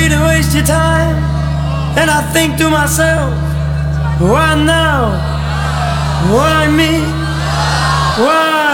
free to waste your time. And I think to myself, why now? Why me? Why?